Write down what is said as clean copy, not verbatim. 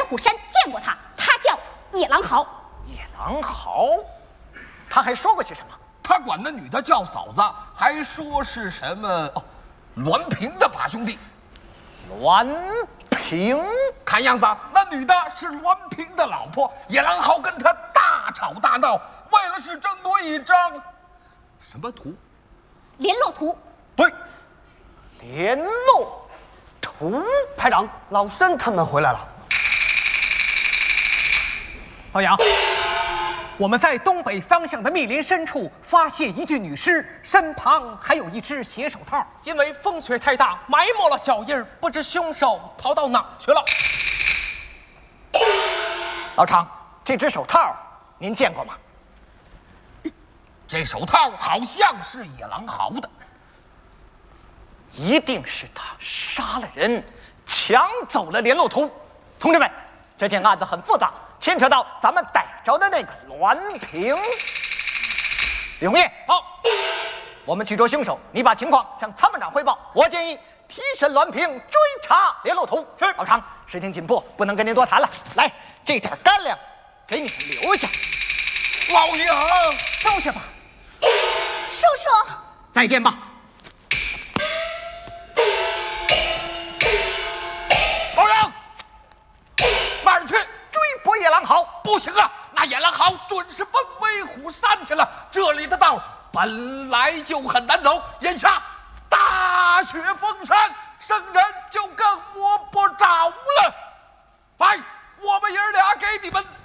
虎山见过他，他叫野狼豪。 野狼豪，他还说过些什么？ 他管那女的叫嫂子，还说是什么栾平的把兄弟。 栾平， 看样子那女的是栾平的老婆。野狼豪跟他大吵大闹，为了是争夺一张什么图？ 联络图。 对， 联络图。 排长，老申他们回来了。 老杨，我们在东北方向的密林深处发现一具女尸，身旁还有一只血手套。 因为风雪太大，埋没了脚印，不知凶手逃到哪去了。 老常，这只手套您见过吗？ 这手套好像是野狼豪的， 一定是他杀了人，抢走了联络图。同志们，这件案子很复杂，牵扯到咱们逮着的那个栾平。李红叶， 好， 我们去捉凶手，你把情况向参谋长汇报。我建议提审栾平，追查联络图。 是。 老常，时间紧迫，不能跟您多谈了。来，这点干粮给你们留下。 老杨， 收下吧。 叔叔， 再见吧。 老杨，哪儿去？ 追捕野狼豪。 不行啊，那野狼豪准是奔威虎山去了。这里的道本来就很难走，眼下大雪封山，生人就更摸不着了。来，我们爷儿俩给你们